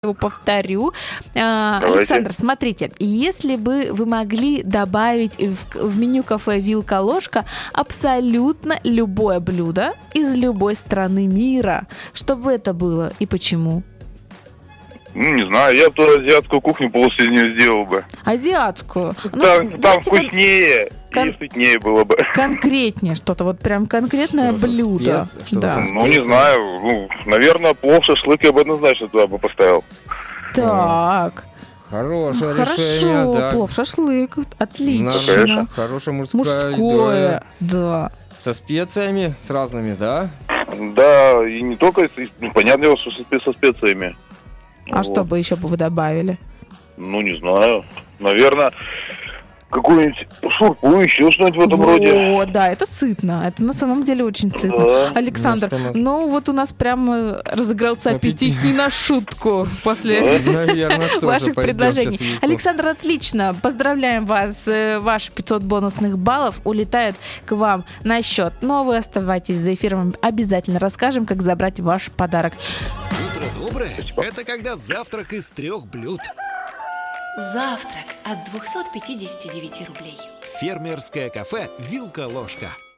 его повторю. Александр, смотрите, если бы вы могли добавить в меню кафе «Вилка-ложка» абсолютно любое блюдо из любой страны мира, что бы это было и почему? Не знаю, я бы ту азиатскую кухню полусреднюю сделал бы. Азиатскую? Там вкуснее и сытнее было бы. Конкретнее что-то, вот прям конкретное блюдо. Да. Не знаю, наверное, плов, шашлык я бы однозначно туда бы поставил. Так. Хорошее решение, да. Плов, шашлык, отлично. Хорошее мужское, да. Со специями, с разными, да? Да, и не только, понятное дело, что со специями. А что бы еще бы вы добавили? Не знаю. Наверное, какую-нибудь шурпу, еще что-нибудь в этом роде. О, да, это сытно. Это на самом деле очень сытно. Да. Александр, вот у нас прям разыгрался аппетит не на шутку после ваших предложений. Александр, отлично. Поздравляем вас. Ваши 500 бонусных баллов улетают к вам на счет. Но вы оставайтесь за эфиром. Обязательно расскажем, как забрать ваш подарок. Утро доброе – это когда завтрак из 3 блюд. Завтрак от 259 рублей. Фермерское кафе «Вилка-ложка».